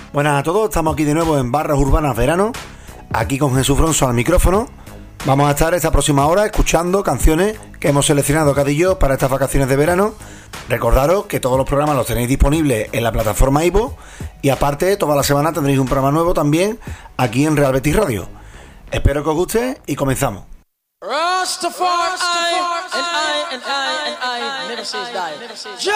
Buenas a todos, estamos aquí de nuevo en Barras Urbanas Verano, aquí con Jesús Bronzo al micrófono. Vamos a estar esta próxima hora escuchando canciones que hemos seleccionado Cadi y yo para estas vacaciones de verano. Recordaros que todos los programas los tenéis disponibles en la plataforma iVoox y aparte toda la semana tendréis un programa nuevo también aquí en Real Betis Radio. Espero que os guste y comenzamos. Rastafari, and I never says die.